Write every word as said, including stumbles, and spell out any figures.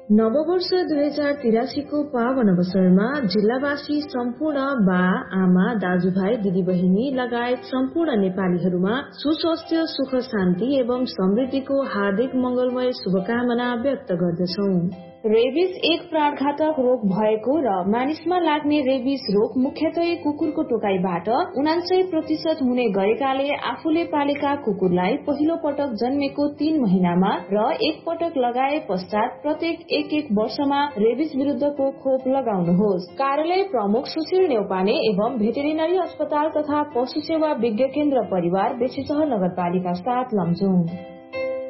नववर्ष दुई हजार तिरासी को पावन अवसरमा जिल्लावासी सम्पूर्ण बा आमा दाजुभाइ दिदीबहिनी लगायत सम्पूर्ण नेपालीहरूमा सुस्वास्थ्य सुख शान्ति एवं समृद्धिको हार्दिक मंगलमय शुभकामना व्यक्त गर्दछौ। रेबिस एक प्राणघातक रोग भएको र मानिसमा लाग्ने रेबिस रोग मुख्यतः कुकुरको टोकाइबाट उनान्सय प्रतिशत हुने गरेकाले आफूले पालेका कुकुरलाई पहिलो पटक जन्मेको तीन महिनामा र एक पटक लगाए पश्चात प्रत्येक एक एक वर्षमा रेबिस विरुद्धको खोप लगाउनुहोस्। कार्यालय प्रमुख सुशील नेउपाने एवं भेटेरिनरी अस्पताल तथा पशु सेवा विज्ञ केन्द्र परिवार बेसीसहर नगरपालिका सात लमजुङ।